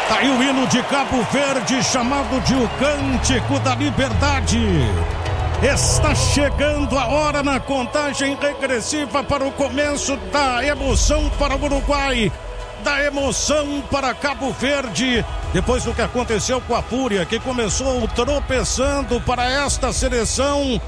Tá aí o hino de Cabo Verde, chamado de o Cântico da Liberdade. Está chegando a hora na contagem regressiva para o começo da emoção para o Uruguai, da emoção para Cabo Verde, depois do que aconteceu com a Fúria, que começou tropeçando para esta seleção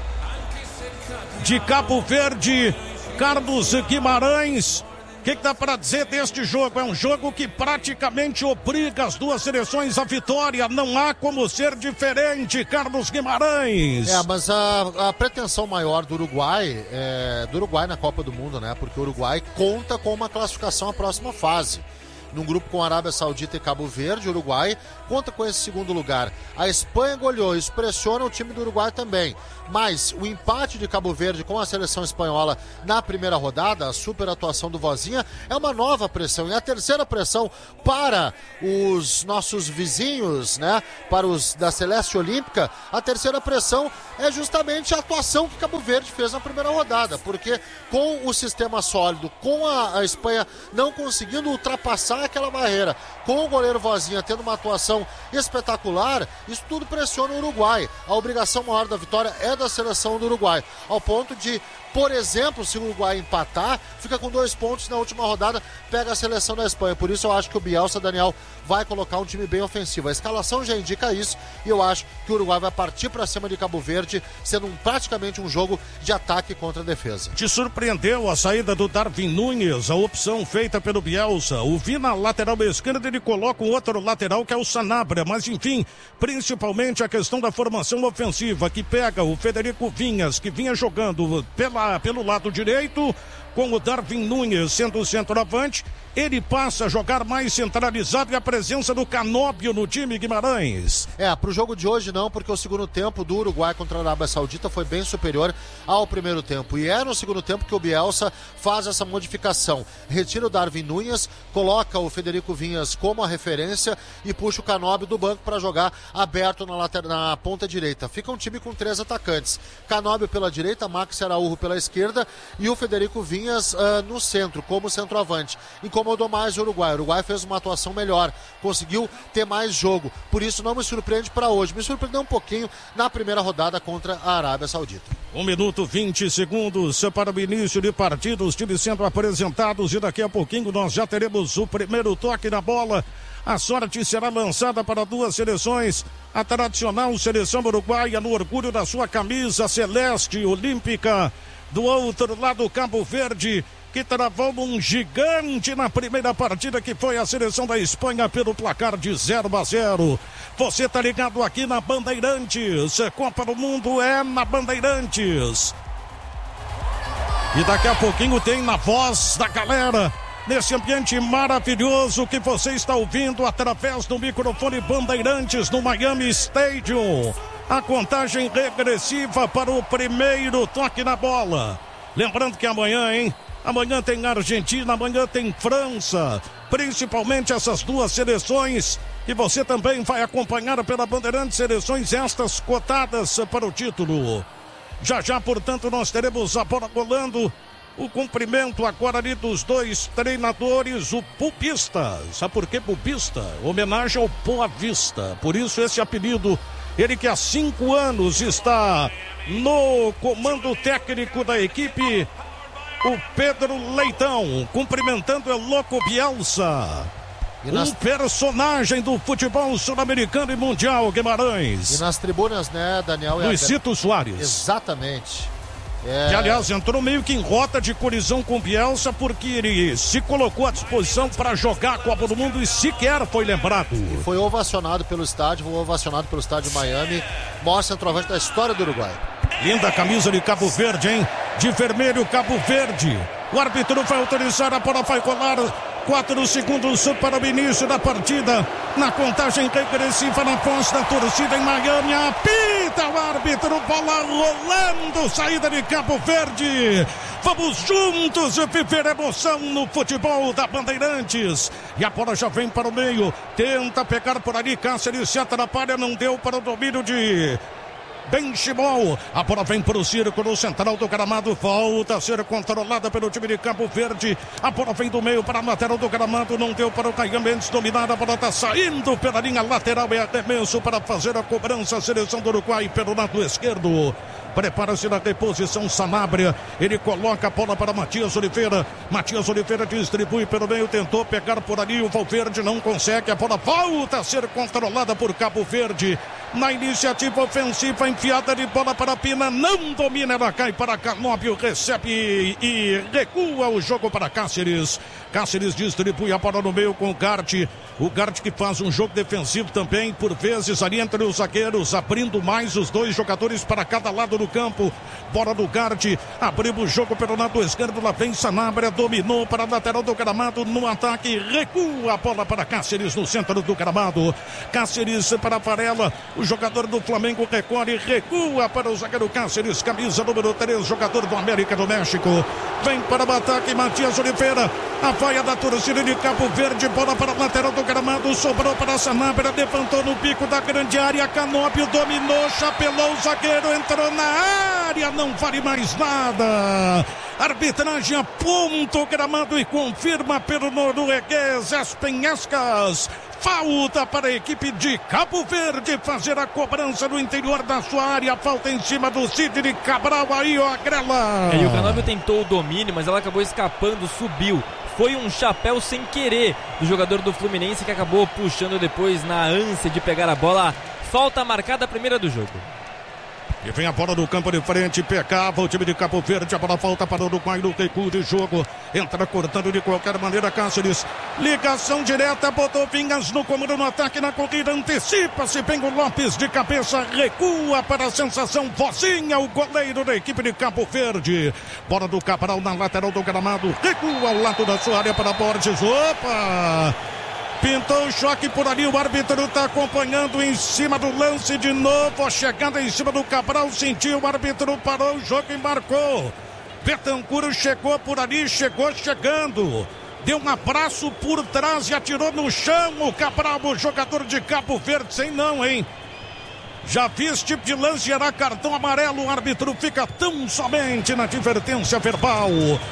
de Cabo Verde. Carlos Guimarães, o que dá para dizer deste jogo? É um jogo que praticamente obriga as duas seleções à vitória. Não há como ser diferente, Carlos Guimarães. Mas a pretensão maior do Uruguai na Copa do Mundo, né? Porque o Uruguai conta com uma classificação à próxima fase. Num grupo com Arábia Saudita e Cabo Verde, o Uruguai conta com esse segundo lugar. A Espanha goleou, isso pressiona o time do Uruguai também. Mas o empate de Cabo Verde com a seleção espanhola na primeira rodada, a super atuação do Vozinha, é uma nova pressão. E a terceira pressão para os nossos vizinhos, né? Para os da Celeste Olímpica, a terceira pressão é justamente a atuação que Cabo Verde fez na primeira rodada. Porque com o sistema sólido, com a Espanha não conseguindo ultrapassar aquela barreira, com o goleiro Vozinha tendo uma atuação espetacular, isso tudo pressiona o Uruguai. A obrigação maior da vitória é da seleção do Uruguai, ao ponto de, por exemplo, se o Uruguai empatar, fica com 2 pontos na última rodada, pega a seleção da Espanha. Por isso eu acho que o Bielsa, Daniel, vai colocar um time bem ofensivo. A escalação já indica isso e eu acho que o Uruguai vai partir para cima de Cabo Verde, sendo praticamente um jogo de ataque contra a defesa. Te surpreendeu a saída do Darwin Núñez, a opção feita pelo Bielsa? O Vi na lateral esquerda, ele coloca um outro lateral que é o Sanabria, mas enfim, principalmente a questão da formação ofensiva, que pega o Federico Vinhas, que vinha jogando pelo lado direito, com o Darwin Núñez sendo o centroavante, ele passa a jogar mais centralizado e a presença do Canóbio no time, Guimarães. Pro jogo de hoje não, porque o segundo tempo do Uruguai contra a Arábia Saudita foi bem superior ao primeiro tempo. E é no segundo tempo que o Bielsa faz essa modificação. Retira o Darwin Núñez, coloca o Federico Vinhas como a referência e puxa o Canóbio do banco para jogar aberto na ponta direita. Fica um time com 3 atacantes. Canóbio pela direita, Max Araújo pela esquerda e o Federico Vinhas no centro, como centroavante. Incomodou mais o Uruguai. O Uruguai fez uma atuação melhor, conseguiu ter mais jogo. Por isso não me surpreende para hoje. Me surpreendeu um pouquinho na primeira rodada contra a Arábia Saudita. 1 minuto 20 segundos para o início de partida, os times sendo apresentados e daqui a pouquinho nós já teremos o primeiro toque na bola. A sorte será lançada para duas seleções. A tradicional seleção uruguaia no orgulho da sua camisa celeste olímpica. Do outro lado, Cabo Verde, que travou um gigante na primeira partida, que foi a seleção da Espanha pelo placar de 0-0. Você tá ligado aqui na Bandeirantes. Copa do Mundo é na Bandeirantes. E daqui a pouquinho tem na voz da galera, nesse ambiente maravilhoso que você está ouvindo através do microfone Bandeirantes no Miami Stadium. A contagem regressiva para o primeiro toque na bola. Lembrando que amanhã tem Argentina, amanhã tem França. Principalmente essas duas seleções que você também vai acompanhar pela Bandeirantes, seleções estas cotadas para o título. Já, portanto, nós teremos a bola rolando. O cumprimento agora ali dos dois treinadores, o Pupista. Sabe por que Pupista? Homenagem ao Boa Vista. Por isso esse apelido. Ele que há 5 anos está no comando técnico da equipe. O Pedro Leitão, cumprimentando o Louco Bielsa. Personagem do futebol sul-americano e mundial, Guimarães. E nas tribunas, né, Daniel? Luizito Soares. Exatamente. Que, aliás, entrou meio que em rota de colisão com o Bielsa, porque ele se colocou à disposição para jogar a Copa do Mundo e sequer foi lembrado. E foi ovacionado pelo estádio Miami, maior centroavante da história do Uruguai. Linda camisa de Cabo Verde, hein? De vermelho, Cabo Verde. O árbitro vai autorizar, a bola vai rolar. 4 segundos para o início da partida. Na contagem regressiva, na voz da torcida em Miami. Apita o árbitro, bola rolando. Saída de Cabo Verde. Vamos juntos viver emoção no futebol da Bandeirantes. E a bola já vem para o meio. Tenta pegar por ali, Cáceres se atrapalha, não deu para o domínio de Benchimol, a bola vem para o círculo central do gramado, volta a ser controlada pelo time de Cabo Verde, a bola vem do meio para a lateral do gramado, não deu para o Caio Mendes dominar, a bola está saindo pela linha lateral, é arremesso para fazer a cobrança, a seleção do Uruguai pelo lado esquerdo. Prepara-se na reposição Sanabria. Ele coloca a bola para Matias Oliveira. Matias Oliveira distribui pelo meio. Tentou pegar por ali o Valverde. Não consegue. A bola volta a ser controlada por Cabo Verde. Na iniciativa ofensiva, enfiada de bola para Pina. Não domina. Ela cai para Canóbio. Recebe e recua o jogo para Cáceres. Cáceres distribui a bola no meio com o Gart. O Gart que faz um jogo defensivo também, por vezes, ali entre os zagueiros, abrindo mais os dois jogadores para cada lado do campo. Bola do Gart, abriu o jogo pelo lado esquerdo, lá vem Sanabria, dominou para a lateral do gramado, no ataque, recua a bola para Cáceres no centro do gramado. Cáceres para Varela, o jogador do Flamengo recolhe, recua para o zagueiro Cáceres, camisa número 3, jogador do América do México. Vem para o ataque, Matias Oliveira, a vaia da torcida de Cabo Verde, bola para a lateral do gramado, sobrou para Sanabria, levantou no pico da grande área, Canóbio dominou, chapelou o zagueiro, entrou na área, não vale mais nada. Arbitragem aponta o gramado e confirma pelo norueguês Espen Escas. Falta para a equipe de Cabo Verde fazer a cobrança no interior da sua área. Falta em cima do Sidney Cabral, aí ó, a Grela. E o Canóbio tentou o domínio, mas ela acabou escapando, subiu. Foi um chapéu sem querer do jogador do Fluminense que acabou puxando depois na ânsia de pegar a bola. Falta marcada, a primeira do jogo. E vem a bola do campo de frente, pecava o time de Cabo Verde, a bola volta para o Uruguai no recuo de jogo, entra cortando de qualquer maneira Cáceres, ligação direta, botou Vinhas no comando no ataque, na corrida, antecipa-se, vem o Lopes de cabeça, recua para a sensação, Vozinha, o goleiro da equipe de Cabo Verde, bola do Cabral na lateral do gramado, recua ao lado da sua área para Borges, opa! Pintou o choque por ali, o árbitro está acompanhando em cima do lance de novo, a chegada em cima do Cabral, sentiu, o árbitro parou o jogo e marcou. Betancur chegou por ali, chegou chegando, deu um abraço por trás e atirou no chão o Cabral, o jogador de Cabo Verde, sem não, hein? Já vi esse tipo de lance, era cartão amarelo, o árbitro fica tão somente na advertência verbal.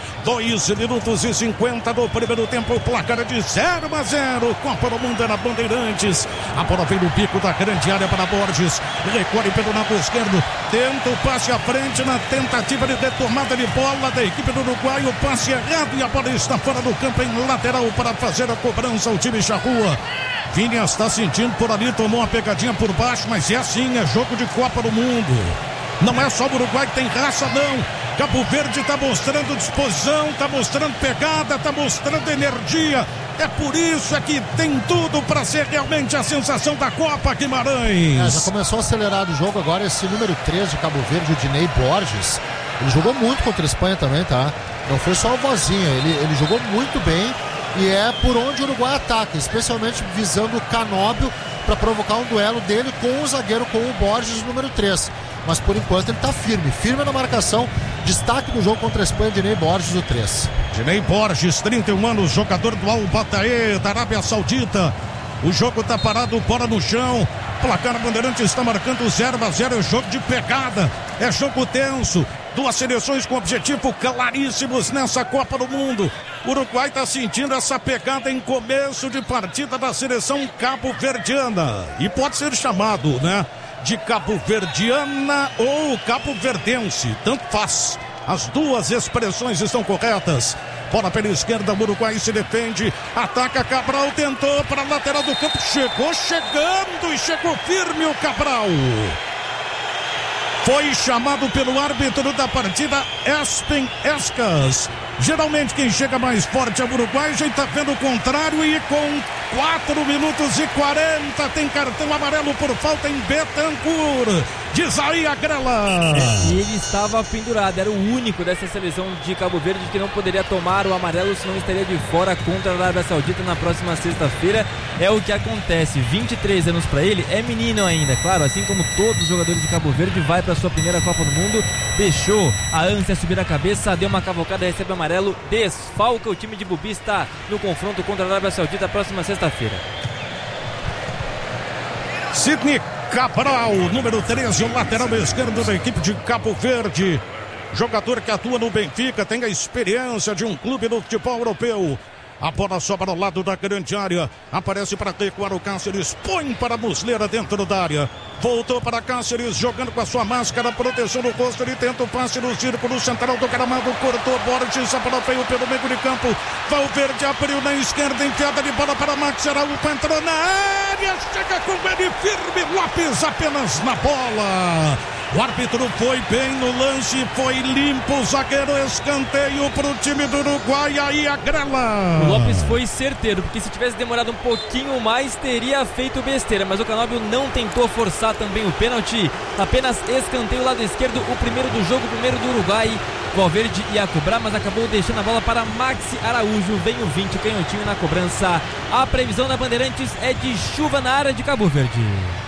2 minutos e 50 do primeiro tempo, placar de 0-0, Copa do Mundo na Bandeirantes. A bola vem no pico da grande área para Borges, recolhe pelo lado esquerdo, tenta o passe à frente na tentativa de retomada de bola da equipe do Uruguai, o passe errado e a bola está fora do campo em lateral para fazer a cobrança, o time charrua. Vinha está sentindo por ali, tomou uma pegadinha por baixo, mas é assim, é jogo de Copa do Mundo. Não é só o Uruguai que tem raça, não. Cabo Verde está mostrando disposição, está mostrando pegada, está mostrando energia. É por isso que tem tudo para ser realmente a sensação da Copa, Guimarães. Já começou acelerado o jogo agora, esse número 3 de Cabo Verde, o Dinei Borges. Ele jogou muito contra a Espanha também, tá? Não foi só o Vozinha, ele jogou muito bem. E é por onde o Uruguai ataca, especialmente visando o Canóbio para provocar um duelo dele com o zagueiro, com o Borges, número 3. Mas por enquanto ele está firme na marcação. Destaque do jogo contra a Espanha, Dinei Borges, o 3. Dinei Borges, 31 anos, jogador do Al Batae, da Arábia Saudita. O jogo está parado, bola no chão. Placar Bandeirante está marcando 0-0, é jogo de pegada, é jogo tenso. Duas seleções com objetivo claríssimos nessa Copa do Mundo. O Uruguai está sentindo essa pegada em começo de partida da seleção cabo-verdiana. E pode ser chamado, né, de cabo-verdiana ou cabo-verdense. Tanto faz. As duas expressões estão corretas. Bola pela esquerda, o Uruguai se defende. Ataca Cabral, tentou para a lateral do campo. Chegou chegando e chegou firme o Cabral. Foi chamado pelo árbitro da partida, Espen Escas. Geralmente quem chega mais forte é o Uruguai, já está vendo o contrário e com 4 minutos e 40 tem cartão amarelo por falta em Betancur. Diz aí a Grela. E ele estava pendurado, era o único dessa seleção de Cabo Verde que não poderia tomar o amarelo, senão estaria de fora contra a Arábia Saudita na próxima sexta-feira. É o que acontece, 23 anos para ele, é menino ainda, claro, assim como todos os jogadores de Cabo Verde, vai para sua primeira Copa do Mundo, deixou a ânsia subir a cabeça, deu uma cavocada, recebe o amarelo, desfalca o time de Bubi, está no confronto contra a Arábia Saudita próxima sexta-feira. Sidney Cabral, número 13, o lateral esquerdo da equipe de Cabo Verde. Jogador que atua no Benfica, tem a experiência de um clube no futebol europeu. A bola sobra ao lado da grande área. Aparece para recuar o Cáceres. Põe para a Muslera dentro da área. Voltou para Cáceres, jogando com a sua máscara, proteção no rosto. Ele tenta o passe no círculo central do gramado. Cortou Borges, a bola veio pelo meio de campo. Valverde abriu na esquerda, enfiada de bola para Max Araújo. Entrou na área, chega com ele firme. Lopes apenas na bola. O árbitro foi bem no lance, foi limpo, o zagueiro, escanteio para o time do Uruguai, aí a grela. O Lopes foi certeiro, porque se tivesse demorado um pouquinho mais, teria feito besteira, mas o Canóbio não tentou forçar também o pênalti, apenas escanteio lado esquerdo, o primeiro do jogo, o primeiro do Uruguai. Valverde ia cobrar, mas acabou deixando a bola para Maxi Araújo. Vem o 20, canhotinho na cobrança. A previsão da Bandeirantes é de chuva na área de Cabo Verde.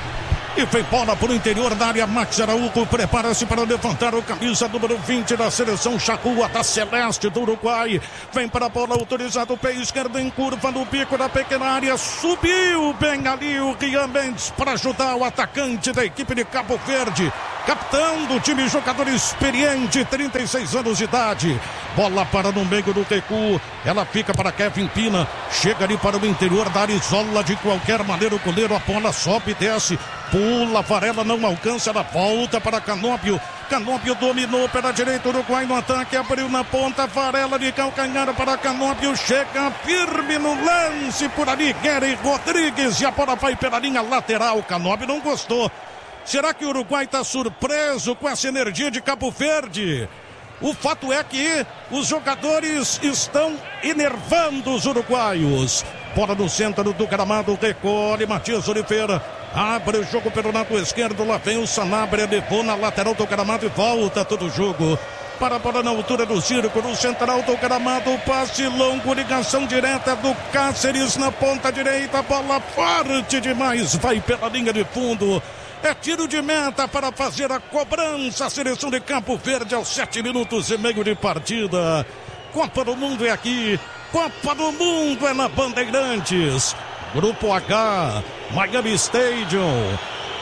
E vem bola para o interior da área. Max Araújo prepara-se para levantar o camisa número 20 da seleção Charrua da Celeste do Uruguai. Vem para a bola, autorizado o pé esquerdo em curva no bico da pequena área. Subiu bem ali o Rian Mendes para ajudar o atacante da equipe de Cabo Verde. Capitão do time, jogador experiente, 36 anos de idade. Bola para no meio do recuo. Ela fica para Kevin Pina. Chega ali para o interior da área, isola de qualquer maneira o goleiro. A bola sobe e desce. Pula, Varela não alcança, ela volta para Canóbio. Canóbio dominou pela direita, Uruguai no ataque, abriu na ponta, Varela de calcanhar para Canóbio, chega firme no lance por ali, Gary Rodrigues, e a bola vai pela linha lateral. Canóbio não gostou. Será que o Uruguai está surpreso com essa energia de Cabo Verde? O fato é que os jogadores estão enervando os uruguaios. Bola no centro do gramado, recolhe Matias Oliveira. Abre o jogo pelo lado esquerdo, lá vem o Sanabria, levou na lateral do gramado e volta todo o jogo. Para a bola na altura do círculo, central do gramado, passe longo, ligação direta do Cáceres na ponta direita, bola forte demais, vai pela linha de fundo. É tiro de meta para fazer a cobrança, a seleção de Cabo Verde aos 7 minutos e meio de partida. Copa do Mundo é aqui, Copa do Mundo é na Bandeirantes. Grupo H, Miami Stadium,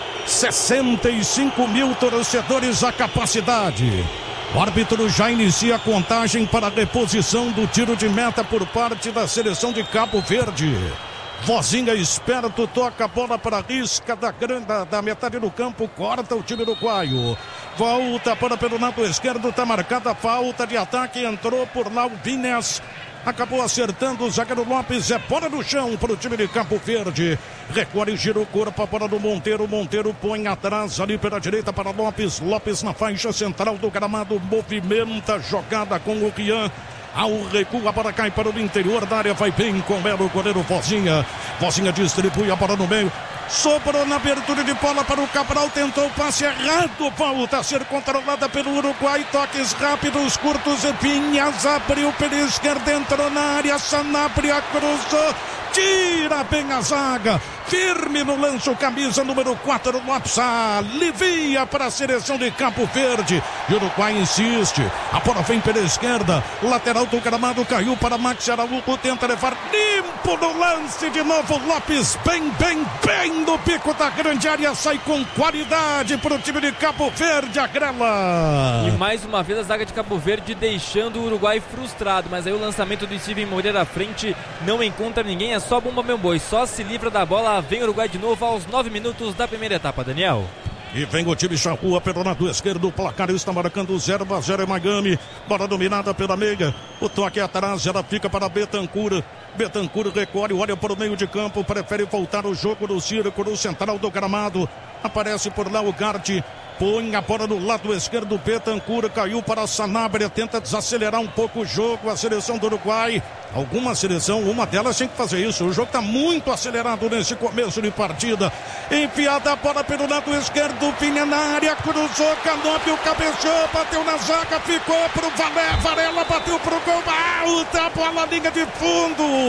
65 mil torcedores a capacidade. O árbitro já inicia a contagem para a reposição do tiro de meta por parte da seleção de Cabo Verde. Vozinha esperto, toca a bola para a risca da metade do campo, corta o time uruguaio. Volta para pelo lado esquerdo, está marcada a falta de ataque, entrou por lá o Vines. Acabou acertando o zagueiro Lopes, é bola no chão para o time de Cabo Verde. Recolhe, gira o corpo, a bola do Monteiro. Monteiro põe atrás ali pela direita para Lopes. Lopes na faixa central do gramado, movimenta a jogada com o Rian. Ao recuo, a bola cai para o interior da área, vai bem com o goleiro Vozinha. Vozinha distribui a bola no meio. Sobrou na abertura de bola para o Cabral, tentou o passe errado, volta a ser controlada pelo Uruguai, toques rápidos, curtos e Pinhas, abriu pela esquerda, entrou na área, Sanabria cruzou, tira bem a zaga, firme no lance, o camisa número 4, Lopes, alivia para a seleção de Cabo Verde, e o Uruguai insiste, a bola vem pela esquerda, lateral do gramado, caiu para Max Araújo, tenta levar limpo no lance, de novo Lopes, bem no pico da grande área, sai com qualidade para o time de Cabo Verde, a grela. E mais uma vez a zaga de Cabo Verde deixando o Uruguai frustrado, mas aí o lançamento do Steven Moreira à frente não encontra ninguém, é só bomba meu boi, só se livra da bola, vem o Uruguai de novo aos 9 minutos da primeira etapa, Daniel. E vem o time Charrua pelo lado esquerdo, o placar está marcando 0-0 em Miami, bola dominada pela meia, o toque atrás, ela fica para Betancur recolhe, olha para o meio de campo, prefere voltar o jogo no círculo central do gramado, aparece por lá o Garte, põe a bola no lado esquerdo, Betancur caiu para Sanabria, tenta desacelerar um pouco o jogo, a seleção do Uruguai, alguma seleção, uma delas tem que fazer isso, o jogo está muito acelerado nesse começo de partida, enfiada a bola pelo lado esquerdo, Vinha na área, cruzou, Canóbio cabeceou, bateu na zaga, ficou pro Varela, bateu pro gol, alta, bola linha de fundo,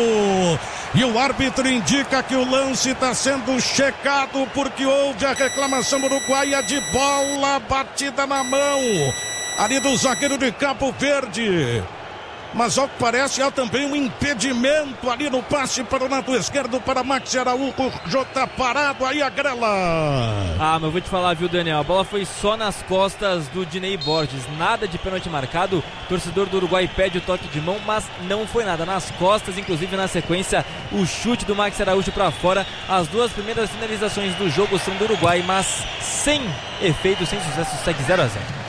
e o árbitro indica que o lance está sendo checado porque houve a reclamação uruguaia de bola batida na mão ali do zagueiro de Cabo Verde. mas ao que parece há também um impedimento ali no passe para o lado esquerdo para Max Araújo. O jogo tá parado aí, a Grela. Mas eu vou te falar, viu, Daniel? A bola foi só nas costas do Dinei Borges, nada de pênalti marcado. O torcedor do Uruguai pede o toque de mão, mas não foi nada. Nas costas, inclusive na sequência, o chute do Max Araújo para fora. As duas primeiras finalizações do jogo são do Uruguai, mas sem efeito, sem sucesso, segue 0-0.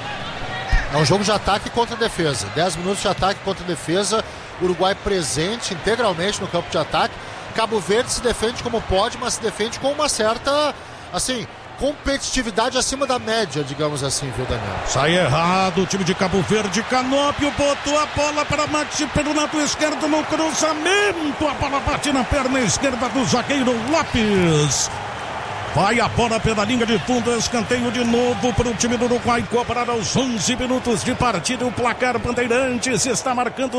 É um jogo de ataque contra defesa. 10 minutos de ataque contra defesa. Uruguai presente integralmente no campo de ataque. Cabo Verde se defende como pode, mas se defende com uma certa, assim, competitividade acima da média, digamos assim, viu, Daniel? Sai errado o time de Cabo Verde. Canópio botou a bola para Maxi pelo lado esquerdo no cruzamento. A bola bate na perna esquerda do zagueiro Lopes. Vai a bola pela linha de fundo, escanteio de novo para o time do Uruguai, cobrar aos 11 minutos de partida. O placar Bandeirantes está marcando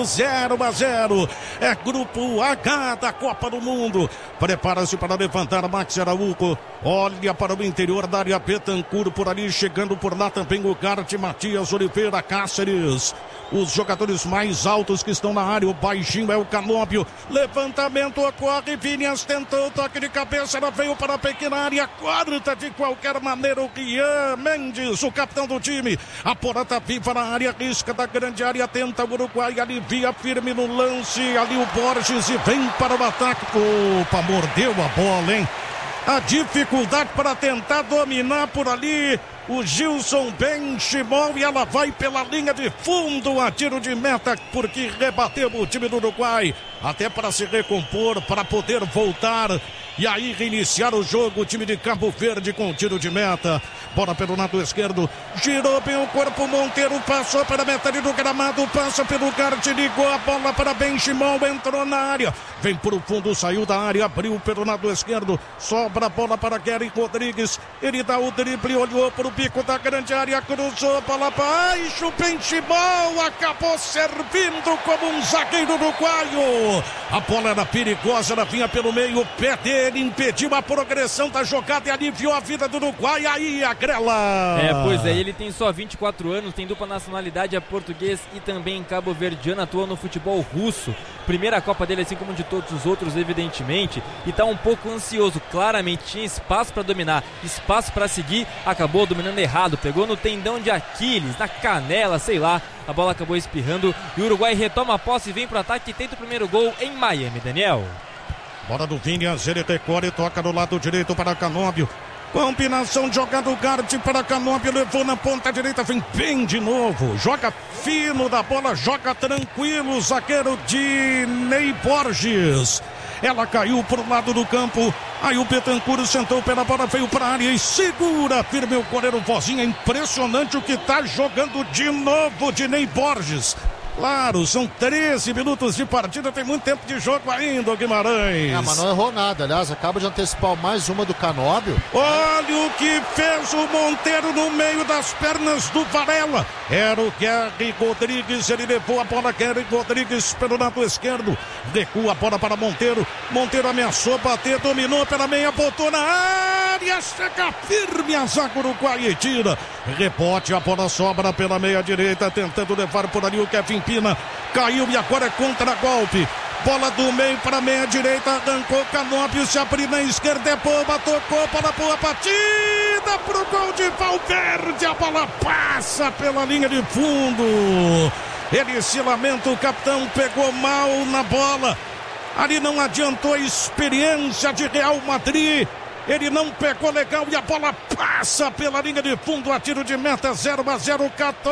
0-0. É grupo H da Copa do Mundo. Prepara-se para levantar Max Araújo. Olha para o interior da área, Betancur por ali, chegando por lá também o Garte, Matias Oliveira, Cáceres. Os jogadores mais altos que estão na área, o baixinho é o Canóbio. Levantamento ocorre, Vinícius tentou, toque de cabeça, ela veio para a pequena área, corta de qualquer maneira o Rian Mendes, o capitão do time. A bola tá viva na área, risca da grande área, tenta o Uruguai, alivia firme no lance, ali o Borges e vem para o ataque. Opa, mordeu a bola, hein? A dificuldade para tentar dominar por ali o Gilson Benchimol, e ela vai pela linha de fundo a tiro de meta, porque rebateu o time do Uruguai, até para se recompor, para poder voltar e aí reiniciar o jogo. O time de Cabo Verde com tiro de meta, bola pelo lado esquerdo, girou bem o corpo, Monteiro passou para a metade do gramado, passa pelo Garte, ligou a bola para Benchimol, entrou na área, vem por o fundo, saiu da área, abriu pelo lado esquerdo, sobra a bola para Gary Rodrigues, ele dá o drible, olhou para o bico da grande área, cruzou a bola baixo, Benchimol acabou servindo como um zagueiro uruguaio. A bola era perigosa, ela vinha pelo meio, o pé dele impediu a progressão da jogada e aliviou a vida do Uruguai. Aí a Grela. Pois é, ele tem só 24 anos, tem dupla nacionalidade, é português e também cabo-verdiano, atua no futebol russo. Primeira Copa dele, assim como de todos os outros, evidentemente, e tá um pouco ansioso, claramente, tinha espaço para dominar, espaço para seguir, acabou dominando errado, pegou no tendão de Aquiles, na canela, sei lá, a bola acabou espirrando e o Uruguai retoma a posse e vem pro ataque e tenta o primeiro gol em Miami, Daniel. Bola do Vinícius, ele recorre, toca do lado direito para Canóbio. Combinação de jogada do Garte para Canóbio, levou na ponta direita, vem bem de novo, joga fino da bola, joga tranquilo, zagueiro de Ney Borges. Ela caiu pro lado do campo, aí o Betancur sentou pela bola, veio para a área e segura firme o goleiro Vozinha. Impressionante o que tá jogando de novo de Ney Borges. Claro, são 13 minutos de partida, tem muito tempo de jogo ainda, Guimarães. Mas não errou nada, aliás, acaba de antecipar mais uma do Canóbio. Olha o que fez o Monteiro no meio das pernas do Varela. Era o Gary Rodrigues, ele levou a bola, Gary Rodrigues pelo lado esquerdo, recua a bola para Monteiro. Monteiro ameaçou bater, dominou pela meia, botou na área, chega firme a zaga uruguaia e tira. Rebote, a bola sobra pela meia direita, tentando levar por ali o Kevin Pina, caiu e agora é contra-golpe. Bola do meio para a meia direita, arrancou Canóbio, se abriu na esquerda, é boa, tocou para a boa batida pro gol de Valverde, a bola passa pela linha de fundo. Ele se lamenta, o capitão pegou mal na bola, ali não adiantou a experiência de Real Madrid. Ele não pegou legal e a bola passa pela linha de fundo, a tiro de meta, 0-0,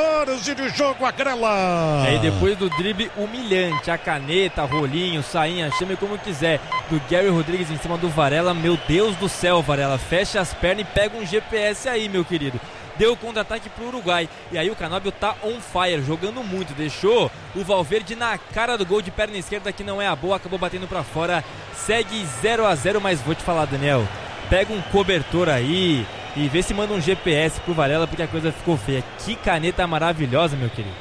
14 de jogo, a Grela. E depois do drible humilhante, a caneta, rolinho, sainha, chame como quiser, do Gary Rodrigues em cima do Varela, meu Deus do céu, Varela, fecha as pernas e pega um GPS aí, meu querido. Deu contra-ataque pro Uruguai, e aí o Canóbio tá on fire, jogando muito, deixou o Valverde na cara do gol de perna esquerda, que não é a boa, acabou batendo pra fora, segue 0-0, mas vou te falar, Daniel, pega um cobertor aí e vê se manda um GPS pro Varela, porque a coisa ficou feia. Que caneta maravilhosa, meu querido.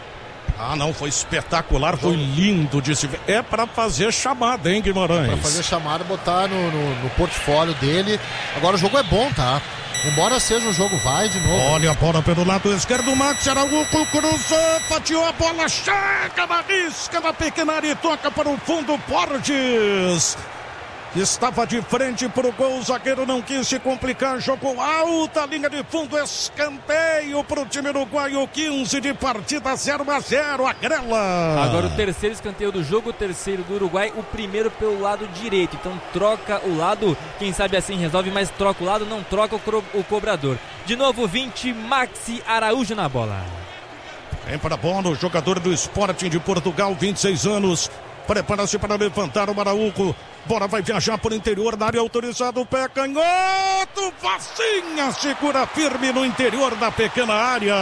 Não, foi espetacular, foi lindo de se ver. É pra fazer chamada, hein, Guimarães? Pra fazer chamada, botar no portfólio dele. Agora o jogo é bom, tá? Embora seja um jogo vai de novo. Olha a bola pelo lado esquerdo, Max Araújo cruzou, fatiou a bola, chega na risca da pequena área e toca para o fundo. Borges estava de frente para o gol, o zagueiro não quis se complicar, jogou alta linha de fundo, escanteio para o time uruguaio, 15 de partida, 0-0, a Grela. Agora o terceiro escanteio do jogo, o terceiro do Uruguai, o primeiro pelo lado direito, então troca o lado, quem sabe assim resolve, mas troca o lado, não troca o cobrador. De novo 20, Maxi Araújo na bola. Vem para a bola o jogador do Sporting de Portugal, 26 anos, prepara-se para levantar o Araújo. Bola vai viajar por interior da área, autorizado o pé canhoto. Facinha segura firme no interior da pequena área.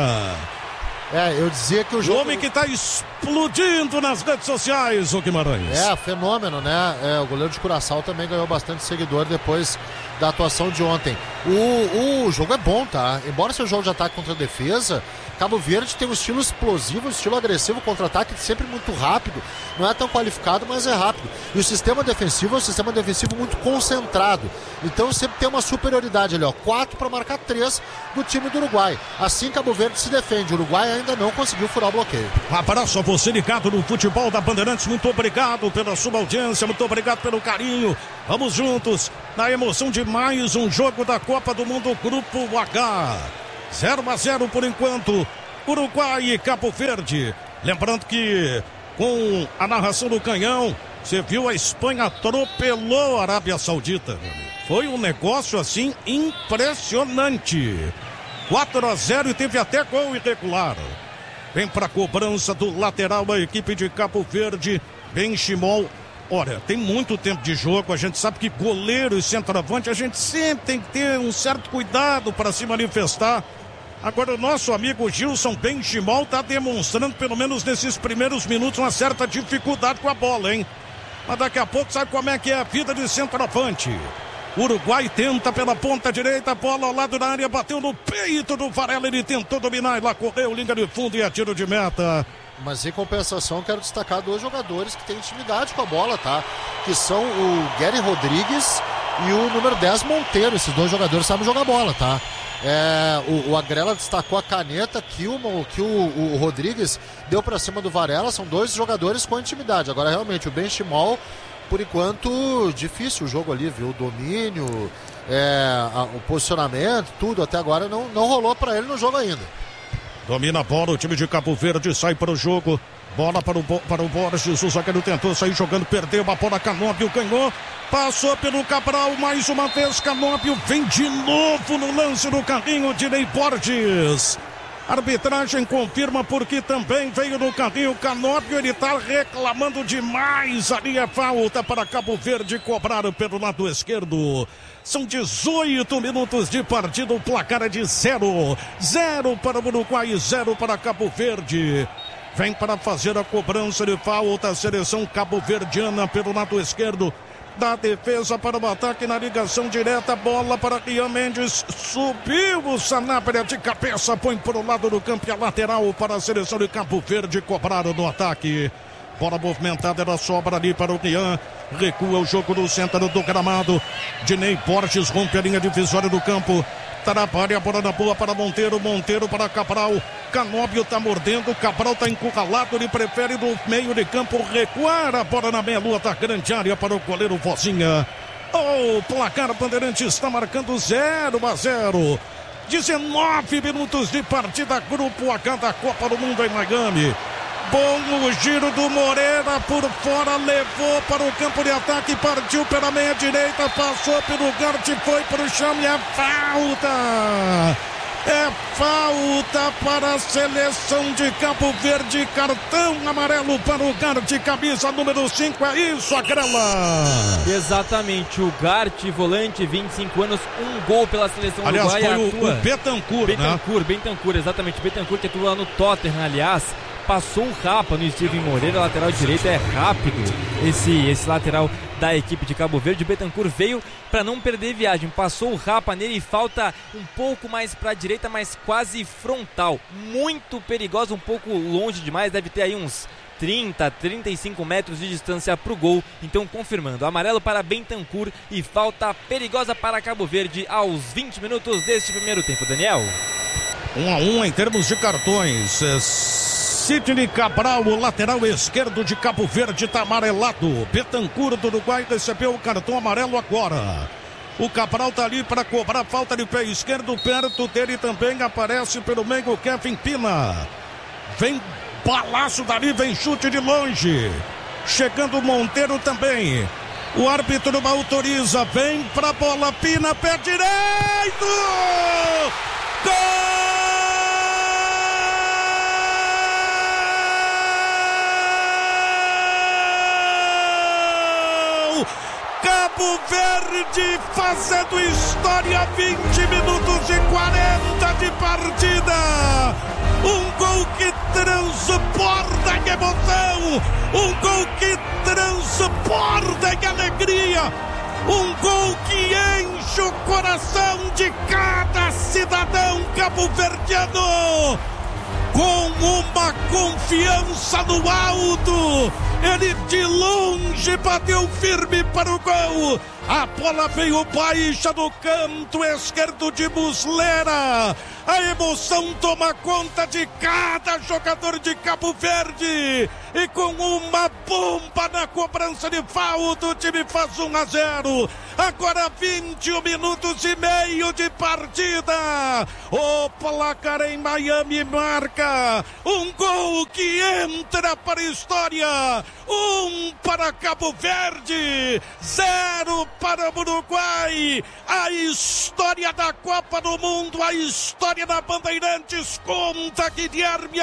Eu dizia que o jogo... O homem que está explodindo nas redes sociais, o Guimarães. Fenômeno, né? O goleiro de Curaçao também ganhou bastante seguidor depois da atuação de ontem. O jogo é bom, tá? Embora seja um jogo de ataque contra a defesa, Cabo Verde tem um estilo explosivo, um estilo agressivo, contra-ataque sempre muito rápido. Não é tão qualificado, mas é rápido. E o sistema defensivo é um sistema defensivo muito concentrado. Então sempre tem uma superioridade ali, 4 para marcar 3 do time do Uruguai. Assim Cabo Verde se defende. O Uruguai ainda não conseguiu furar o bloqueio. Abraço a você ligado no futebol da Bandeirantes. Muito obrigado pela sua audiência, muito obrigado pelo carinho. Vamos juntos na emoção de mais um jogo da Copa do Mundo Grupo H. 0-0 por enquanto, Uruguai e Cabo Verde. Lembrando que com a narração do Canhão, você viu, a Espanha atropelou a Arábia Saudita. Foi um negócio assim impressionante. 4-0 e teve até gol irregular. Vem para a cobrança do lateral a equipe de Cabo Verde, Benchimol. Olha, tem muito tempo de jogo, a gente sabe que goleiro e centroavante, a gente sempre tem que ter um certo cuidado para se manifestar. Agora o nosso amigo Gilson Benchimol está demonstrando, pelo menos nesses primeiros minutos, uma certa dificuldade com a bola, hein? Mas daqui a pouco sabe como é que é a vida de centroavante. Uruguai tenta pela ponta direita, a bola ao lado da área, bateu no peito do Varela, ele tentou dominar, e lá correu, linha de fundo e a tiro de meta. Mas em compensação, quero destacar 2 jogadores que têm intimidade com a bola, tá? Que são o Gary Rodrigues e o número 10 Monteiro. Esses 2 jogadores sabem jogar bola, tá? O Agrela destacou a caneta que o Rodrigues deu pra cima do Varela. São 2 jogadores com intimidade. Agora realmente o Benchimol, por enquanto, difícil o jogo ali, viu? O domínio, o posicionamento, tudo até agora não rolou pra ele no jogo ainda. Domina a bola, o time de Cabo Verde sai para o jogo. Bola para o Borges, o zagueiro tentou sair jogando, perdeu a bola, Canóbio ganhou, passou pelo Cabral, mais uma vez Canóbio vem de novo no lance do carrinho de Ney Borges. Arbitragem confirma porque também veio no carrinho Canóbio, ele está reclamando demais, ali é falta para Cabo Verde cobrar pelo lado esquerdo. São 18 minutos de partida, o placar é de 0 para o Uruguai, 0 para Cabo Verde. Vem para fazer a cobrança de falta a seleção cabo-verdiana pelo lado esquerdo. Da defesa para o ataque na ligação direta, bola para Rian Mendes, subiu o Sanabria de cabeça, põe para o lado do campo e a lateral para a seleção de Cabo Verde, cobrado no ataque. Bola movimentada, ela sobra ali para o Rian, recua o jogo no centro do gramado. Dinei Borges rompe a linha divisória do campo, trabalha a bola na boa para Monteiro, Monteiro para Cabral, Canóbio está mordendo, Cabral está encurralado, ele prefere do meio de campo recuar a bola na meia-lua da grande área para o goleiro Vozinha. O placar Bandeirantes está marcando 0-0. 19 minutos de partida, Grupo H da Copa do Mundo em Miami. Bom o giro do Moreira por fora, levou para o campo de ataque, partiu pela meia direita, passou pelo Gart, foi para o chão e é falta! É falta para a seleção de Cabo Verde, cartão amarelo para o Gart, camisa número 5, é isso, Agrela! Exatamente, o Gart, volante, 25 anos, um gol pela seleção uruguaia. Aliás, foi o Bentancur, exatamente, Bentancur que atua no Tottenham, aliás. Passou um rapa no Steven Moreira, lateral direito, é rápido esse lateral da equipe de Cabo Verde. O Bentancur veio para não perder viagem, passou o rapa nele e falta um pouco mais para a direita, mas quase frontal, muito perigosa, um pouco longe demais, deve ter aí uns 30, 35 metros de distância para o gol. Então, confirmando, amarelo para Bentancur e falta perigosa para Cabo Verde aos 20 minutos deste primeiro tempo, Daniel. 1-1 em termos de cartões. Sidney Cabral, o lateral esquerdo de Cabo Verde, está amarelado. Bentancur do Uruguai recebeu o cartão amarelo agora. O Cabral está ali para cobrar falta de pé esquerdo. Perto dele também aparece pelo meio o Kevin Pina. Vem balaço dali, vem chute de longe. Chegando o Monteiro também. O árbitro não autoriza. Vem pra bola, Pina, pé direito! Gol! Cabo Verde fazendo história, 20 minutos e 40 de partida. Um gol que transporta em emoção, um gol que transporta em alegria, um gol que enche o coração de cada cidadão cabo-verdiano. Com uma confiança no alto, ele de longe bateu firme para o gol. A bola veio baixa no canto esquerdo de Muslera. A emoção toma conta de cada jogador de Cabo Verde. E com uma bomba na cobrança de falta, o time faz 1-0. Agora 21 minutos e meio de partida. O placar em Miami marca um gol que entra para a história. 1 para Cabo Verde, 0 para o Uruguai. A história da Copa do Mundo, a história da Bandeirantes, conta Guilherme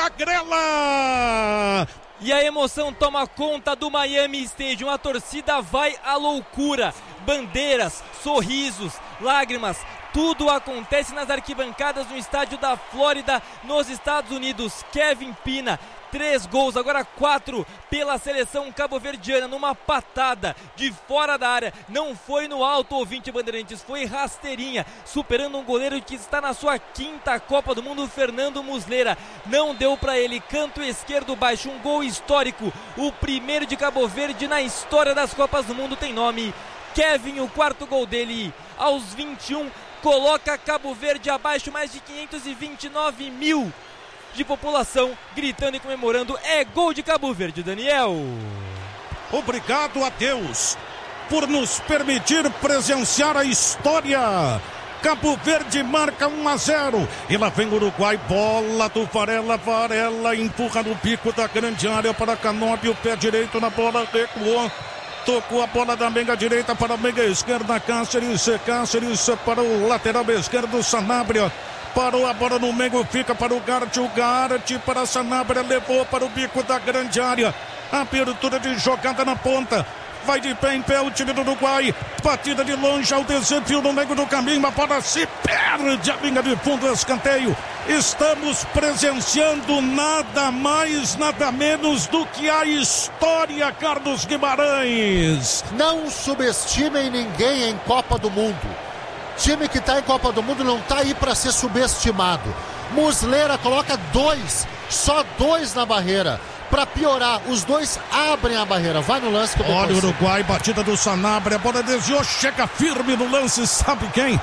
Agrela. E a emoção toma conta do Miami Stadium. A torcida vai à loucura. Bandeiras, sorrisos, lágrimas. Tudo acontece nas arquibancadas no estádio da Flórida, nos Estados Unidos. Kevin Pina, 3 gols, agora 4 pela seleção cabo-verdiana, numa patada de fora da área. Não foi no alto, ouvinte Bandeirantes, foi rasteirinha, superando um goleiro que está na sua 5ª Copa do Mundo, Fernando Muslera. Não deu para ele, canto esquerdo baixo, um gol histórico, o primeiro de Cabo Verde na história das Copas do Mundo, tem nome. Kevin, o 4º gol dele aos 21, coloca Cabo Verde abaixo, mais de 529 mil de população gritando e comemorando. É gol de Cabo Verde, Daniel. Obrigado a Deus por nos permitir presenciar a história. Cabo Verde marca 1-0. E lá vem o Uruguai, bola do Varela. Varela empurra no pico da grande área para Canóbio, o pé direito na bola, recuou. Tocou a bola da meia direita para a meia esquerda, Cáceres para o lateral esquerdo, Sanabria. Parou a bola no meio, fica para o Garte para Sanabria, levou para o bico da grande área. Abertura de jogada na ponta. Vai de pé em pé o time do Uruguai. Batida de longe ao desafio no meio do caminho. A bola se perde a linha de fundo, escanteio. Estamos presenciando nada mais, nada menos do que a história, Carlos Guimarães. Não subestimem ninguém em Copa do Mundo. Time que está em Copa do Mundo não está aí para ser subestimado. Muslera coloca 2, só 2 na barreira. Para piorar, os 2 abrem a barreira. Vai no lance que eu vou. Olha o Uruguai, batida do Sanabria, a bola desviou, chega firme no lance, sabe quem?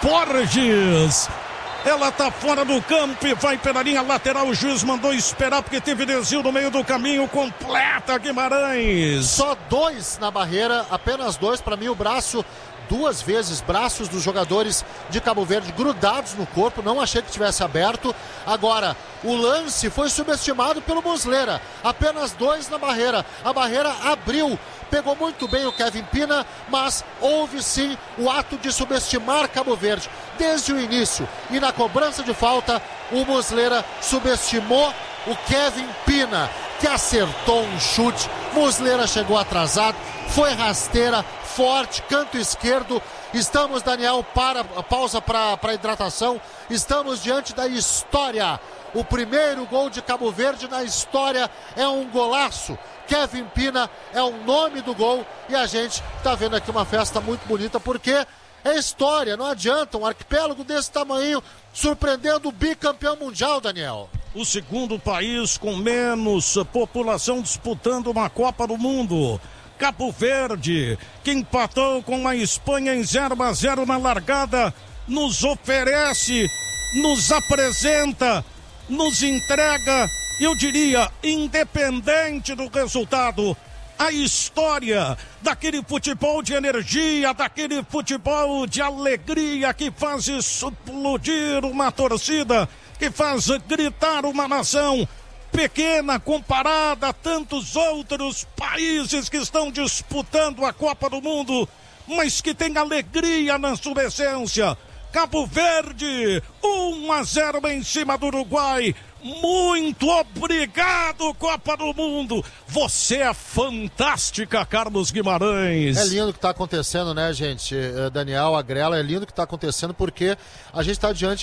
Borges. Ela tá fora do campo e vai pela linha lateral. O juiz mandou esperar porque teve desvio no meio do caminho. Completa Guimarães. Só 2 na barreira, apenas 2. Para mim o braço, 2 vezes, braços dos jogadores de Cabo Verde grudados no corpo. Não achei que tivesse aberto. Agora, o lance foi subestimado pelo Muslera. Apenas 2 na barreira. A barreira abriu. Pegou muito bem o Kevin Pina, mas houve sim o ato de subestimar Cabo Verde desde o início. E na cobrança de falta, o Muslera subestimou o Kevin Pina, que acertou um chute. Muslera chegou atrasado, foi rasteira, forte, canto esquerdo. Estamos, Daniel, pausa para hidratação. Estamos diante da história. O primeiro gol de Cabo Verde na história é um golaço. Kevin Pina é o nome do gol e a gente está vendo aqui uma festa muito bonita porque é história, não adianta um arquipélago desse tamanho surpreendendo o bicampeão mundial, Daniel. o segundo país com menos população disputando uma Copa do Mundo. Cabo Verde, que empatou com a Espanha em 0-0 na largada, nos oferece, nos apresenta, nos entrega, eu diria, independente do resultado, a história daquele futebol de energia, daquele futebol de alegria que faz explodir uma torcida, que faz gritar uma nação pequena comparada a tantos outros países que estão disputando a Copa do Mundo, mas que tem alegria na sua essência. Cabo Verde, 1-0 em cima do Uruguai. Muito obrigado, Copa do Mundo. Você é fantástica, Carlos Guimarães. É lindo o que está acontecendo, né, gente? Daniel, Agrela, é lindo o que está acontecendo porque a gente está diante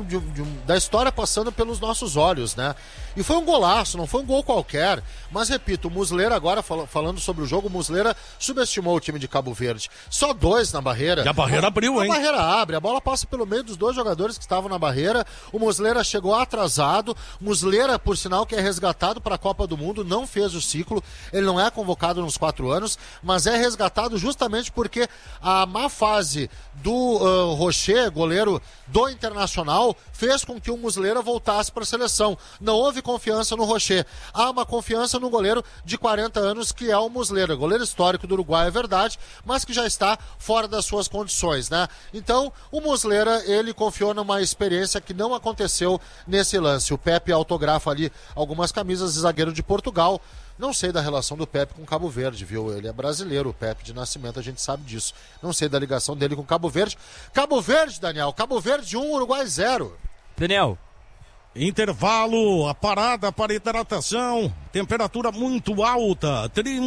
da história passando pelos nossos olhos, né? E foi um golaço, não foi um gol qualquer. Mas, repito, o Muslera agora, falando sobre o jogo, o Muslera subestimou o time de Cabo Verde. Só 2 na barreira. E a barreira abriu, hein? A barreira abre, a bola passa pelo meio dos 2 jogadores que estavam na barreira. O Muslera chegou atrasado. Muslera, por sinal, que é resgatado para a Copa do Mundo, não fez o ciclo. Ele não é convocado nos 4 anos, mas é resgatado justamente porque a má fase do Rocher, goleiro do Internacional, fez com que o Muslera voltasse para a seleção. Não houve confiança no Rocher. Há uma confiança no goleiro de 40 anos, que é o Muslera, goleiro histórico do Uruguai, é verdade, mas que já está fora das suas condições, né? Então, o Muslera, ele confiou numa experiência que não aconteceu nesse lance. O Pepe autografa ali algumas camisas de zagueiro de Portugal. Não sei da relação do Pepe com Cabo Verde, viu? Ele é brasileiro, o Pepe de nascimento, a gente sabe disso. Não sei da ligação dele com Cabo Verde. Cabo Verde, Daniel, Cabo Verde 1, Uruguai 0. Daniel. Intervalo, a parada para hidratação, temperatura muito alta,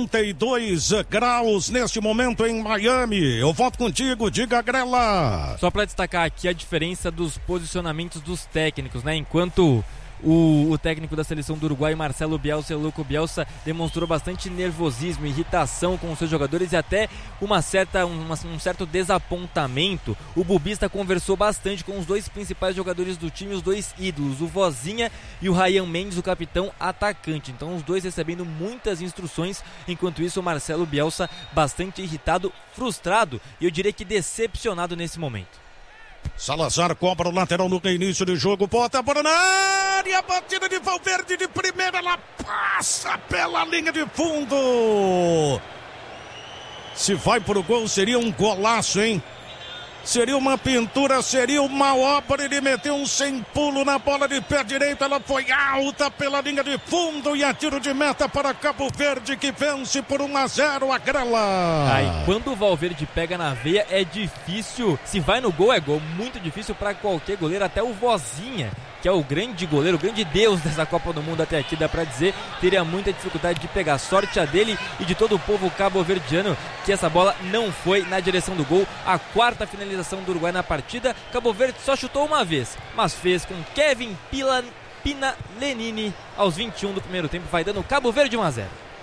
32 graus neste momento em Miami. Eu volto contigo, diga, Grela. Só para destacar aqui a diferença dos posicionamentos dos técnicos, né? Enquanto o técnico da seleção do Uruguai, Marcelo Bielsa, o Louco Bielsa, demonstrou bastante nervosismo, irritação com os seus jogadores e até um certo desapontamento. O Bubista conversou bastante com os 2 principais jogadores do time, os 2 ídolos, o Vozinha e o Ryan Mendes, o capitão atacante. Então os 2 recebendo muitas instruções, enquanto isso o Marcelo Bielsa bastante irritado, frustrado e eu diria que decepcionado nesse momento. Salazar cobra o lateral no início do jogo, bota a bola na área, batida de Valverde de primeira, ela passa pela linha de fundo. Se vai pro gol seria um golaço, hein? Seria uma pintura, seria uma obra. Ele meteu um sem pulo na bola de pé direito. Ela foi alta pela linha de fundo e a tiro de meta para Cabo Verde, que vence por 1-0 a Grela. Aí, quando o Valverde pega na veia é difícil. Se vai no gol é gol. Muito difícil para qualquer goleiro, até o Vozinha, que é o grande goleiro, o grande deus dessa Copa do Mundo até aqui, dá pra dizer, teria muita dificuldade de pegar. Sorte a dele e de todo o povo cabo-verdiano, que essa bola não foi na direção do gol. A 4ª finalização do Uruguai na partida. Cabo Verde só chutou uma vez, mas fez com Kevin Pina Lenini aos 21 do primeiro tempo, vai dando Cabo Verde 1-0.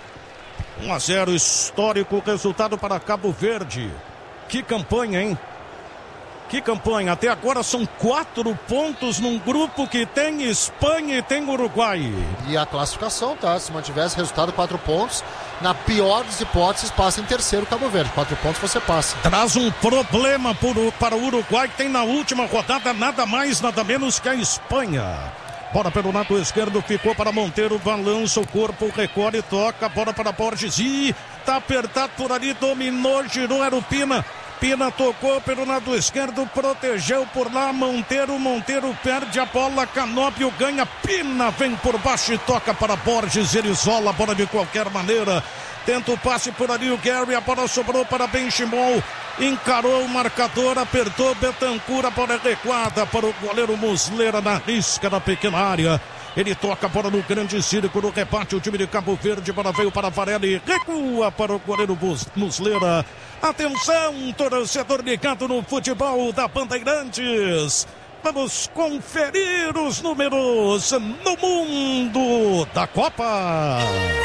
1-0, histórico resultado para Cabo Verde. Que campanha, hein? Que campanha, até agora são 4 pontos num grupo que tem Espanha e tem Uruguai. E a classificação, tá? Se mantivesse resultado 4 pontos, na pior das hipóteses, passa em terceiro Cabo Verde. 4 pontos você passa. Traz um problema para o Uruguai, que tem na última rodada nada mais, nada menos que a Espanha. Bola pelo lado esquerdo, ficou para Monteiro, balança o corpo, recolhe, toca, bola para Borges, e tá apertado por ali, dominou, girou, era o Pina. Pina tocou pelo lado esquerdo, protegeu por lá, Monteiro perde a bola, Canópio ganha, Pina vem por baixo e toca para Borges, ele isola a bola de qualquer maneira, tenta o passe por ali o Gary, a bola sobrou para Benchimol, encarou o marcador, apertou Betancur, a bola recuada para o goleiro Muslera na risca da pequena área. Ele toca a bola no grande círculo, rebate o time de Cabo Verde, bola veio para Varela e recua para o goleiro Muslera. Atenção, torcedor ligado no futebol da Bandeirantes. Vamos conferir os números no mundo da Copa.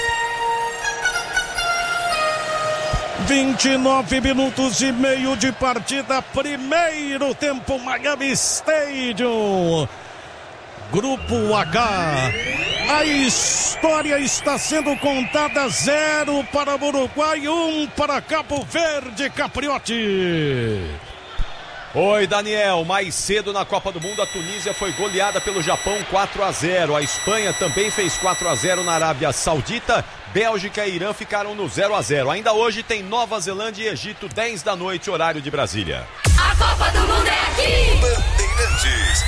29 minutos e meio de partida, primeiro tempo, Miami Stadium. Grupo H. A história está sendo contada, 0 para o Uruguai, 1 para Cabo Verde, Capriotti. Oi, Daniel. Mais cedo na Copa do Mundo, a Tunísia foi goleada pelo Japão 4-0. A Espanha também fez 4-0 na Arábia Saudita. Bélgica e Irã ficaram no 0-0. Ainda hoje tem Nova Zelândia e Egito, 10 da noite, horário de Brasília. A Copa do Mundo é aqui! Bandeirantes.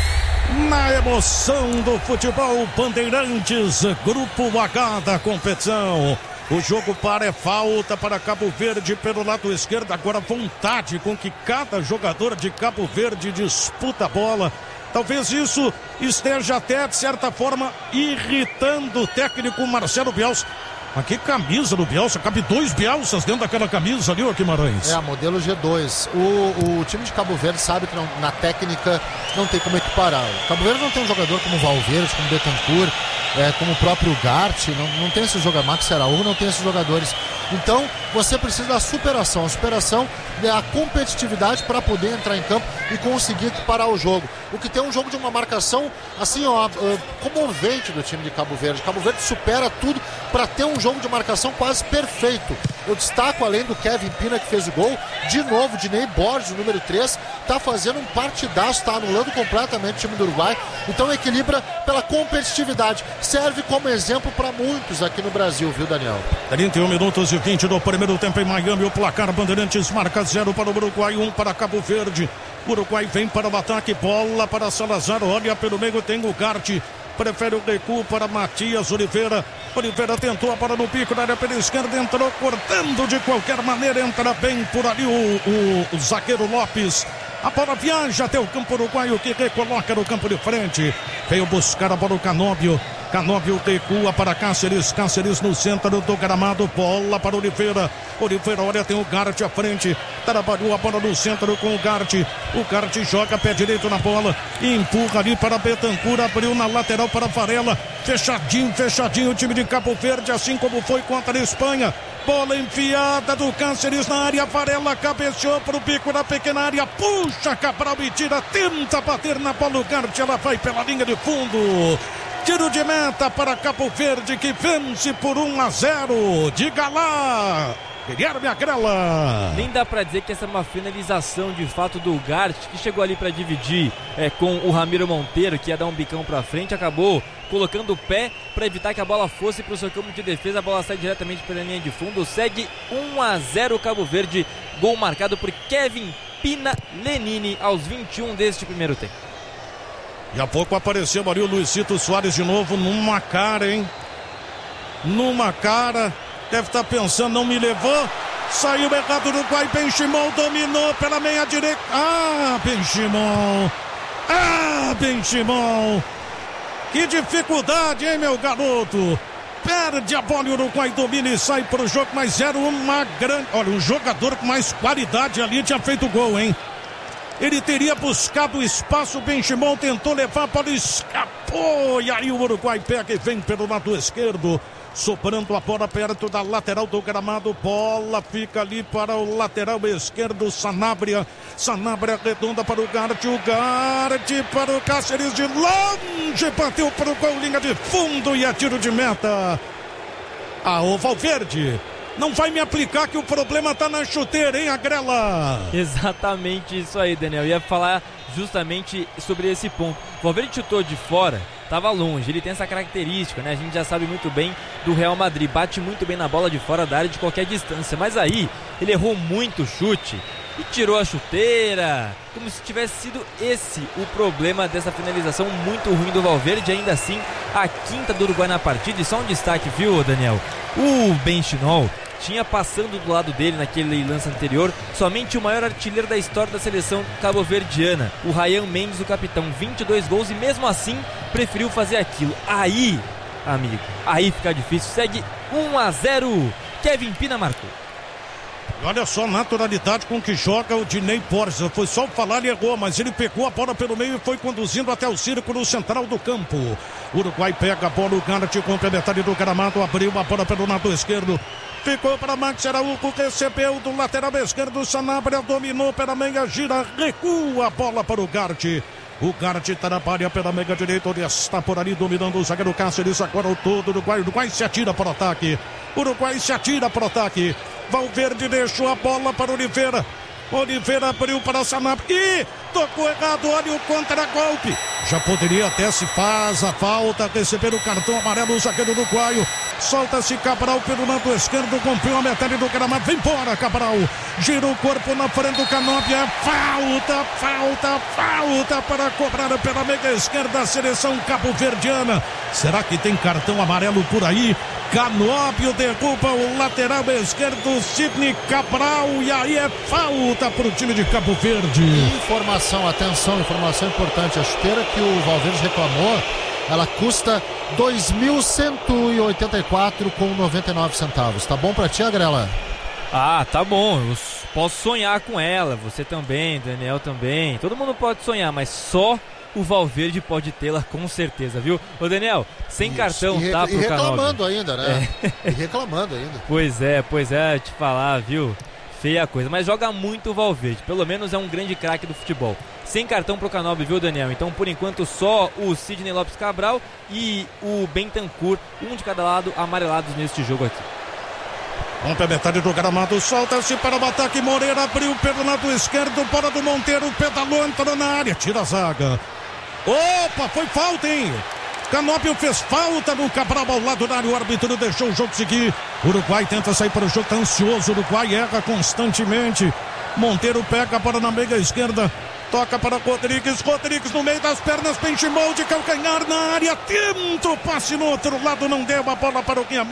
Na emoção do futebol, Bandeirantes, Grupo H da competição. O jogo é falta para Cabo Verde pelo lado esquerdo. Agora vontade com que cada jogador de Cabo Verde disputa a bola. Talvez isso esteja até, de certa forma, irritando o técnico Marcelo Bielsa. Mas que camisa do Bielsa, cabe 2 Bielsas dentro daquela camisa ali, ô Guimarães. Modelo G2. O time de Cabo Verde sabe que na técnica não tem como equiparar. O Cabo Verde não tem um jogador como Valverde, como Betancur, como o próprio Gart, não tem esse jogador, Max Araújo, não tem esses jogadores. Então, você precisa da superação. A superação é a competitividade para poder entrar em campo e conseguir equiparar o jogo. O que tem um jogo de uma marcação, assim, comovente do time de Cabo Verde. Cabo Verde supera tudo para ter um jogo de marcação quase perfeito. Eu destaco, além do Kevin Pina, que fez o gol, de novo, Dinei Borges, o número 3, está fazendo um partidaço, está anulando completamente o time do Uruguai. Então equilibra pela competitividade. Serve como exemplo para muitos aqui no Brasil, viu, Daniel? 31 minutos e 20 do primeiro tempo em Miami. O placar Bandeirantes marca 0 para o Uruguai, 1 para Cabo Verde. O Uruguai vem para o ataque, bola para Salazar, olha pelo meio, tem o Gart. Prefere o recuo para Matias Oliveira. Oliveira tentou a bola no pico da área pela esquerda, entrou cortando de qualquer maneira, entra bem por ali o zagueiro Lopes. A bola viaja até o campo uruguaio, que recoloca no campo de frente. Veio buscar a bola o Canóbio. Canóbio recua para Cáceres. Cáceres no centro do gramado. Bola para Oliveira. Oliveira, olha, tem o Gart à frente. Trabalhou a bola no centro com o Gart. O Gart joga pé direito na bola. Empurra ali para Betancur. Abriu na lateral para Varela. Fechadinho, fechadinho o time de Cabo Verde, assim como foi contra a Espanha. Bola enfiada do Cáceres na área. Varela cabeceou para o bico da pequena área. Puxa, Cabral e tira. Tenta bater na bola o Gart. Ela vai pela linha de fundo. Tiro de meta para Cabo Verde, que vence por 1-0. Diga lá, Guilherme Agrela. Nem dá pra dizer que essa é uma finalização de fato do Gart, que chegou ali pra dividir com o Ramiro Monteiro, que ia dar um bicão pra frente, acabou colocando o pé pra evitar que a bola fosse pro seu campo de defesa. A bola sai diretamente pela linha de fundo. Segue 1-0 Cabo Verde. Gol marcado por Kevin Pina Lenini aos 21 deste primeiro tempo. E há pouco apareceu ali o Luizito Soares de novo numa cara, hein? Numa cara. Deve estar pensando, não me levou. Saiu errado do Uruguai. Benchimol dominou pela meia direita. Benchimol. Benchimol. Que dificuldade, hein, meu garoto? Perde a bola e o Uruguai domina e sai pro jogo. Mas era uma grande... Olha, um jogador com mais qualidade ali tinha feito gol, hein? Ele teria buscado espaço, o Benchimol tentou levar, a bola escapou. E aí o Uruguai pega e vem pelo lado esquerdo. Sobrando a bola perto da lateral do gramado. Bola fica ali para o lateral esquerdo, Sanabria. Sanabria redonda para o Gart. O Gart para o Cáceres de longe. Bateu para o gol, linha de fundo e é tiro de meta. O Valverde não vai me aplicar que o problema tá na chuteira, hein, Agrela? Exatamente isso aí, Daniel. Eu ia falar justamente sobre esse ponto. O Valverde chutou de fora, tava longe, ele tem essa característica, né? A gente já sabe muito bem do Real Madrid, bate muito bem na bola de fora da área de qualquer distância, mas aí ele errou muito o chute e tirou a chuteira, como se tivesse sido esse o problema dessa finalização muito ruim do Valverde. Ainda assim, a quinta do Uruguai na partida. E só um destaque, viu, Daniel? O Benchimol tinha passando do lado dele naquele lance anterior somente o maior artilheiro da história da seleção cabo-verdiana, o Ryan Mendes, o capitão, 22 gols, e mesmo assim preferiu fazer aquilo. Aí, amigo, aí fica difícil. Segue 1-0, Kevin Pina marcou. Olha só a naturalidade com que joga o Dinei Borges. Foi só falar e errou, mas ele pegou a bola pelo meio e foi conduzindo até o círculo central do campo. O Uruguai pega a bola, o Gart com a metade do gramado, abriu a bola pelo lado esquerdo. Ficou para Max Araújo, recebeu do lateral esquerdo, Sanabria dominou pela meia, gira, recua a bola para o Gart. O Garte trabalha pela meia direita, ele está por ali dominando o zagueiro Cáceres. Agora o todo Uruguai. Uruguai se atira para o ataque. Uruguai se atira para o ataque. Valverde deixou a bola para Oliveira. Oliveira abriu para Sanabria. E tocou errado, olha o contragolpe. Já poderia até, se faz a falta, receber o cartão amarelo, o zagueiro uruguaio. Solta-se Cabral pelo lado esquerdo, rompiu a metade do gramado. Vem embora, Cabral. Gira o corpo na frente do Canóbia. Falta para cobrar pela meia esquerda a seleção cabo-verdiana. Será que tem cartão amarelo por aí? Canóbio derruba o lateral esquerdo, Sidney Cabral, e aí é falta para o time de Cabo Verde. Informação, atenção, informação importante. A chuteira que o Valverde reclamou, ela custa 2.184 com 99 centavos. Tá bom pra ti, Agrela? Ah, tá bom. Eu posso sonhar com ela. Você também, Daniel também. Todo mundo pode sonhar, mas só o Valverde pode tê-la com certeza, viu? Ô, Daniel, sem cartão, tá? E reclamando ainda, né? E reclamando ainda. Pois é, te falar, viu? Feia coisa, mas joga muito o Valverde. Pelo menos é um grande craque do futebol. Sem cartão pro Canóbio, viu, Daniel? Então, por enquanto, só o Sidney Lopes Cabral e o Bentancur, um de cada lado, amarelados neste jogo aqui. Vamos pra metade do gramado, solta-se para o ataque. Moreira abriu pelo lado esquerdo, bola do Monteiro, pedalou, entrou na área, tira a zaga. Opa, foi falta, hein? Canóbio fez falta no Cabral ao lado da área, o árbitro deixou o jogo seguir. Uruguai tenta sair para o jogo, tá ansioso, Uruguai erra constantemente. Monteiro pega a bola na meia esquerda, toca para Rodrigues no meio das pernas, benchimol de calcanhar na área, tenta o passe no outro lado, não deu a bola para o Guilherme.